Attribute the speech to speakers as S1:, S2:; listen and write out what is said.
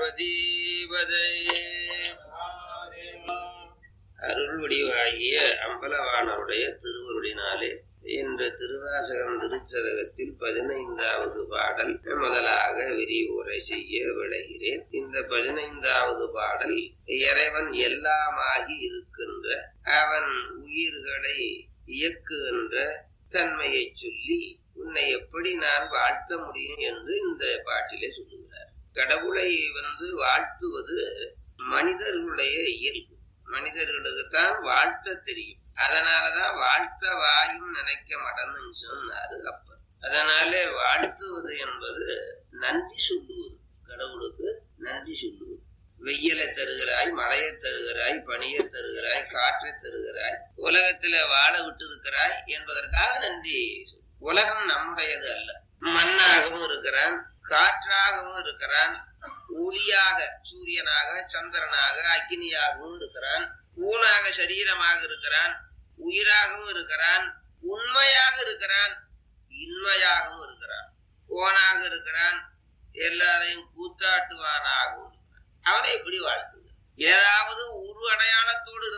S1: பார்வதீபதை அருள் வடிவாகிய அம்பலவாணருடைய திருவருளினாலே என்ற திருவாசகம் திருச்சதகத்தில் 15வது பாடல் முதலாக விரிவுரை செய்ய விளைகிறேன். இந்த 15வது பாடல் இறைவன் எல்லாமாகி இருக்கின்ற அவன் உயிர்களை இயக்குகின்ற தன்மையை சொல்லி உன்னை எப்படி நான் வாழ்த்த முடியும் என்று இந்த பாட்டிலே சொல்லுகிறார். கடவுளை வாழ்த்துவது மனிதர்களுடைய இயல்பு. மனிதர்களுக்குத்தான் வாழ்த்த தெரியும். அதனாலதான் வாழ்த்த வாயும் நினைக்க மாட்டேன்னு சொன்னாரு அப்பர். அதனாலே வாழ்த்துவது என்பது நன்றி சொல்லுவது. கடவுளுக்கு நன்றி சொல்லுவது. வெயிலை தருகிறாய், மழையை தருகிறாய், பனியை தருகிறாய், காற்றை தருகிறாய், உலகத்தில வாழ விட்டு இருக்கிறாய் என்பதற்காக நன்றி. உலகம் நம்முடையது அல்ல. மண்ணாகவும் இருக்கிறான், காற்றாகவும் இருக்கிறான், ஒளியாக சூரியனாக, சந்திரனாக, அக்னியாகவும் இருக்கிறான், ஊனாக சரீரமாக இருக்கிறான், உயிராகவும் இருக்கிறான், உண்மையாக இருக்கிறான், இன்மையாகவும் இருக்கிறான், கோனாக இருக்கிறான், எல்லாரையும் கூத்தாட்டுவானாகவும் இருக்கிறான். அவனை எப்படி வாழ்த்துது? ஏதாவது ஒரு அடையாளத்தோடு